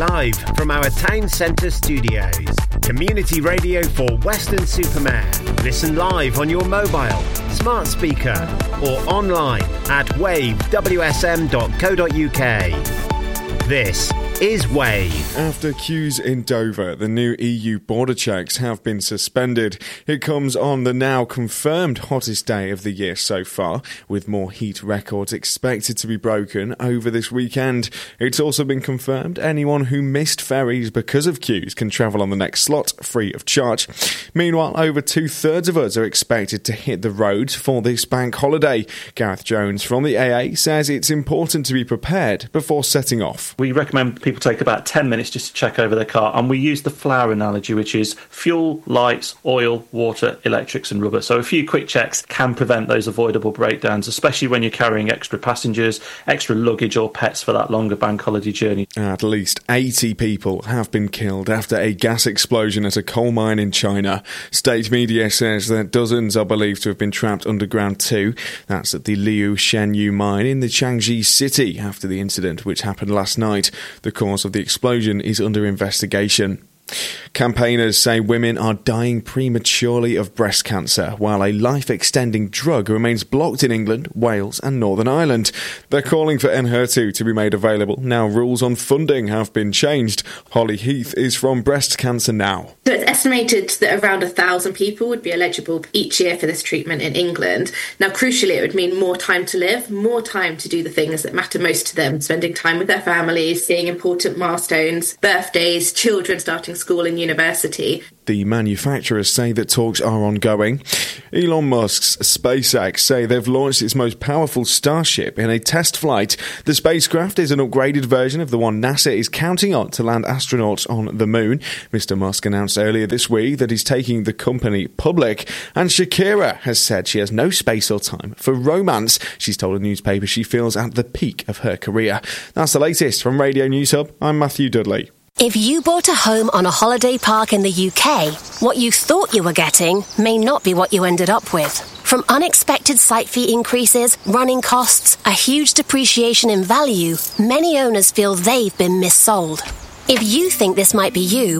live from our town centre studios. Community radio for Weston-super-Mare. Listen live on your mobile, smart speaker or online at wavewsm.co.uk. This is Wave. After queues in Dover, the new EU border checks have been suspended. It comes on the now confirmed hottest day of the year so far, with more heat records expected to be broken over this weekend. It's also been confirmed anyone who missed ferries because of queues can travel on the next slot free of charge. Meanwhile, over 2/3 of us are expected to hit the roads for this bank holiday. Gareth Jones from the AA says it's important to be prepared before setting off. We recommend people take about 10 minutes just to check over their car, and we use the flower analogy, which is fuel, lights, oil, water, electrics and rubber. So a few quick checks can prevent those avoidable breakdowns, especially when you're carrying extra passengers, extra luggage or pets for that longer bank holiday journey. At least 80 people have been killed after a gas explosion at a coal mine in China. State media says that dozens are believed to have been trapped underground too. That's at the Liu Shenyu mine in the Changji city after the incident which happened last night. The cause of the explosion is under investigation. Campaigners say women are dying prematurely of breast cancer, while a life-extending drug remains blocked in England, Wales and Northern Ireland. They're calling for Enhertu to be made available. Now rules on funding have been changed. Holly Heath is from Breast Cancer Now. So it's estimated that around 1,000 people would be eligible each year for this treatment in England. Now, crucially, it would mean more time to live, more time to do the things that matter most to them, spending time with their families, seeing important milestones, birthdays, children starting school and university. The manufacturers say that talks are ongoing. Elon Musk's SpaceX say they've launched its most powerful Starship in a test flight. The spacecraft is an upgraded version of the one NASA is counting on to land astronauts on the moon. Mr. Musk announced earlier this week that he's taking the company public. And Shakira has said she has no space or time for romance. She's told a newspaper she feels at the peak of her career. That's the latest from Radio News Hub. I'm Matthew Dudley. If you bought a home on a holiday park in the UK, what you thought you were getting may not be what you ended up with. From unexpected site fee increases, running costs, a huge depreciation in value, many owners feel they've been missold. If you think this might be you,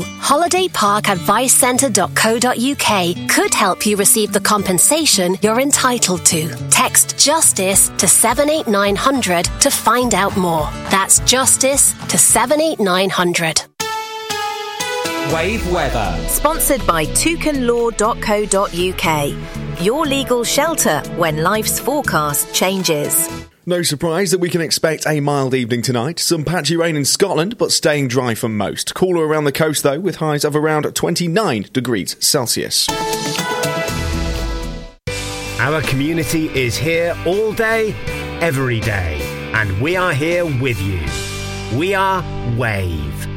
holidayparkadvicecentre.co.uk could help you receive the compensation you're entitled to. Text JUSTICE to 78900 to find out more. That's JUSTICE to 78900. Wave Weather. Sponsored by toucanlaw.co.uk. Your legal shelter when life's forecast changes. No surprise that we can expect a mild evening tonight. Some patchy rain in Scotland, but staying dry for most. Cooler around the coast, though, with highs of around 29 degrees Celsius. Our community is here all day, every day, and we are here with you. We are Wave.